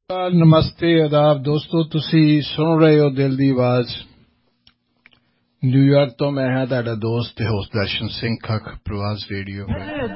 ਨਮਸਤੇ ਆਦਾਬ ਦੋਸਤੋ ਤੁਸੀਂ ਸੁਣ ਰਹੇ ਹੋ ਦਿਲ ਦੀ ਆਵਾਜ਼ ਨਿਊਯਾਰਕ ਤੋਂ ਮੈਂ ਹਾਂ ਤੁਹਾਡਾ ਦੋਸਤ ਤੇ ਹੋਸਟ ਦਰਸ਼ਨ ਸਿੰਘ ਖੱਖ ਪ੍ਰਵਾਸ ਰੇਡੀਓ